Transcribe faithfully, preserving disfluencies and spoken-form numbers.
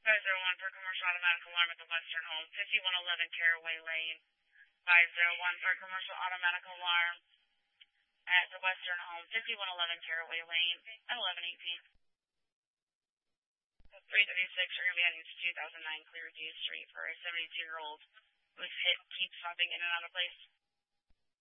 five zero one for commercial automatic alarm at the Western Home, fifty-one eleven Caraway Lane. five zero one for commercial automatic alarm at the Western Home, fifty-one eleven Caraway Lane at eleven eighteen. three thirty-six, we're going to be heading to two thousand nine Clearview Street for a seventy-two-year-old who was hit, keeps stopping in and out of place.